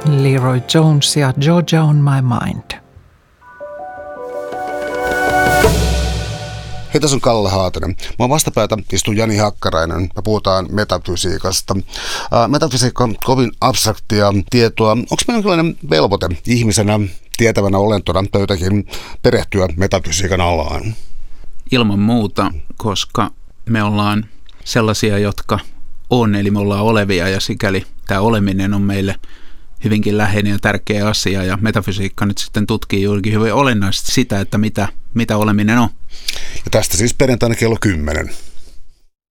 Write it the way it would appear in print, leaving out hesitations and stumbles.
Leroy Jones ja Georgia on my mind. Hei, tässä on Kalle Haatanen. Mua vastapäätä istuu Jani Hakkarainen. Me puhutaan metafysiikasta. Metafysiikka on kovin abstraktia tietoa. Onko meillä jonkinlainen velvoite ihmisenä, tietävänä olentona pöytäkin perehtyä metafysiikan alaan? Ilman muuta, koska me ollaan sellaisia, jotka on, eli me ollaan olevia, ja sikäli tämä oleminen on meille hyvinkin läheinen ja tärkeä asia, ja metafysiikka nyt sitten tutkii juurikin hyvin olennaisesti sitä, että mitä oleminen on. Ja tästä siis perjantaina kello 10.